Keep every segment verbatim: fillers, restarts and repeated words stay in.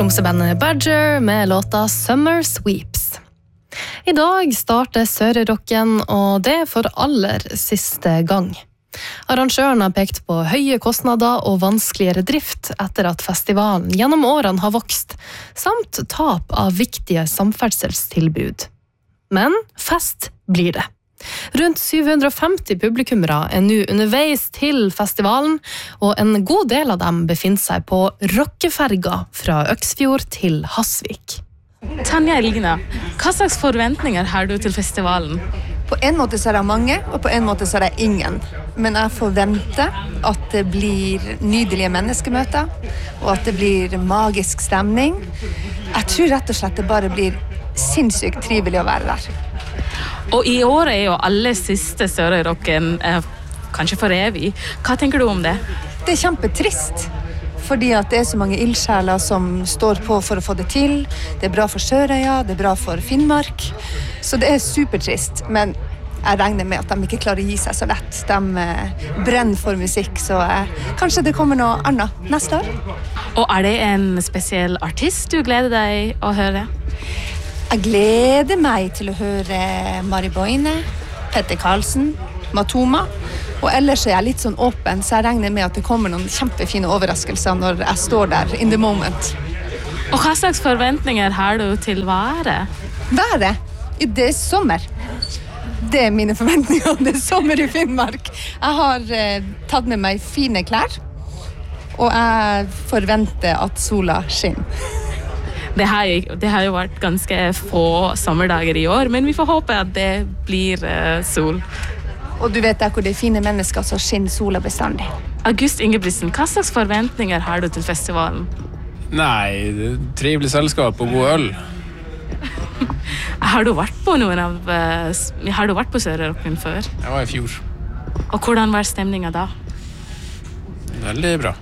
Tromsøbandet Badger med låta Summer Sweeps. I dag starter Sørøyrocken, og det for aller siste gang. Arrangøren har pekt på høye kostnader og vanskeligere drift etter at festivalen gjennom årene har vokst, samt tap av viktige samferdselstilbud. Men fest blir det. Rundt syv hundre og femti publikummere er nå underveis til festivalen, og en god del av dem befinner seg på rockeferga fra Øksfjord til Hasvik. Tanja Elgina, hva slags forventninger har du til festivalen? På en måte så er det mange, og på en måte så er det ingen. Men jeg forventer at det blir nydelige menneskemøter, og at det blir magisk stemning. Jeg tror rett og slett det bare blir sinnssykt trivelig å være der. Og i år er jo aller siste Sørøyrocken eh, kanskje for evig. Hva tenker du om det? Det er kjempetrist, fordi at det er så mange ildsjeler som står på for å få det til. Det er bra for Sørøya, det er bra for Finnmark. Så det er supertrist, men jeg regner med at de ikke klarer å gi seg så lett. De eh, brenner for musikk, så eh, kanskje det kommer noe annet neste år. Og er det en spesiell artist du gleder deg å høre? Jeg gleder meg til å høre Mari Boine, Petter Karlsen, Matoma, og ellers er jeg litt sånn åpen, så jeg regner med at det kommer noen kjempefine overraskelser når jeg står der in the moment. Og hva slags forventninger har du til været? Været? Det er sommer. Det er mine forventninger, det er sommer i Finnmark. Jeg har eh, tatt med meg fine klær, og jeg forventer at sola skinner. Det har, det har jo vært ganske få sommerdager i år, men vi får håpe at det blir uh, sol. Og du vet der hvor det er fine mennesker, så skinner sola bestandig. August Ingebrigtsen, hva slags forventninger har du til festivalen? Nei, det er trivelig selskap og god øl. Har du vært på noen av uh, Har du vært på Sørøyrocken før? Jeg var i fjor. Og hvordan var stemningen da? Veldig bra.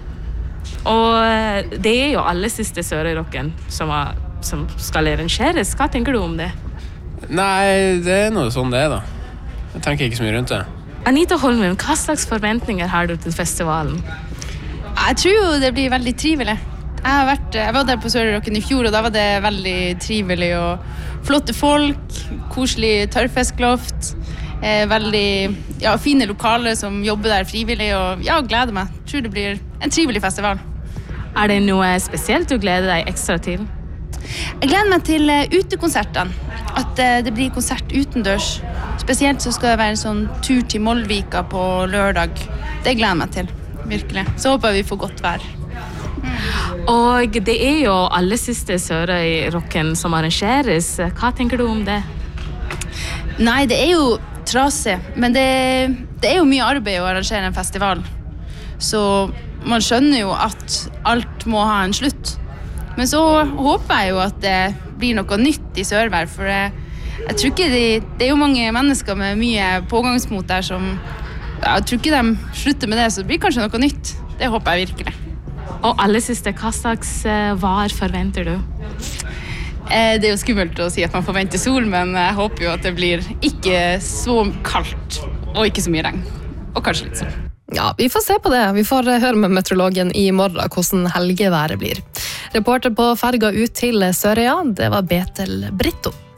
Og det er jo aller siste Sørøyrocken som, som skal arrangeres. Hva tenker du om det? Nei, det er noe sånn det er da. Jeg tenker ikke så mye rundt det. Anita Holmen, hva slags forventninger har du til festivalen? Jeg tror jo det blir veldig trivelig. Jeg, har vært, jeg var der på Sørøyrocken i fjor, og da var det veldig trivelig. Og flotte folk, koselig tørrfiskloft, eh, veldig ja, fine lokaler som jobber der frivillig, og ja, gleder meg. Jeg tror det blir en trivelig festival. Er det noe spesielt du gleder deg ekstra til? Jeg gleder meg til uh, utekonsertene. At uh, det blir konsert utendørs. Spesielt så skal det være en sånn tur til Mollvika på lørdag. Det gleder jeg meg til, virkelig. Så håper jeg vi får godt vær. Mm. Og det er jo aller siste Sørøyrocken som arrangeres. Hva tenker du om det? Nei, det er jo trasig, men det, det er jo mye arbeid å arrangere en festival. Så man skjønner jo at alt må ha en slutt. Men så håper jeg jo at det blir noe nytt i Sørvær, for jeg, jeg tror ikke de, det er jo mange mennesker med mye pågangsmot der som, jeg tror ikke de slutter med det, så det blir kanskje noe nytt. Det håper jeg virkelig. Og aller siste, hva slags vær forventer du? Eh, det er jo skummelt å si at man forventer sol, men jeg håper jo at det blir ikke så kaldt, og ikke så mye regn. Og kanskje litt sol. Ja, vi får se på det. Vi får høre med meteorologen i morgen hvordan helgeværet blir. Reporter på ferga ut til Sørøya, det var Betel Britto.